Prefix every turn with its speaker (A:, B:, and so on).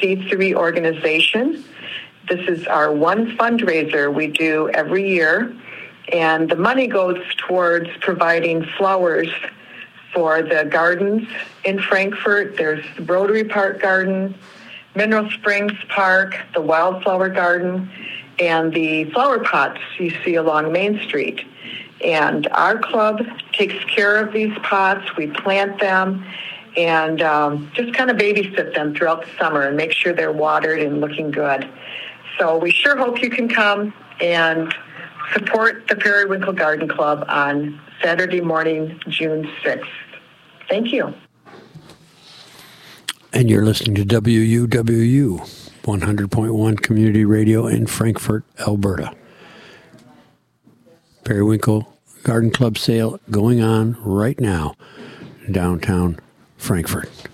A: 501c3 organization. This is our one fundraiser we do every year, and the money goes towards providing flowers for the gardens in Frankfort. There's the Rotary Park Garden, Mineral Springs Park, the Wildflower Garden, and the flower pots you see along Main Street. And our club takes care of these pots. We plant them and just kind of babysit them throughout the summer and make sure they're watered and looking good. So we sure hope you can come and support the Periwinkle Garden Club on Saturday morning, June 6th. Thank you.
B: And you're listening to WUWU 100.1 Community Radio in Frankfort, Alberta. Periwinkle Garden Club sale going on right now in downtown Frankfort.